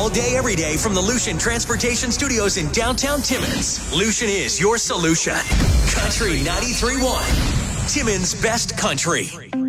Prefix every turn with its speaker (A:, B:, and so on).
A: all day, every day from the Lucian Transportation Studios in downtown Timmins. Lucian is your solution. Country 93.1. Timmins' best country.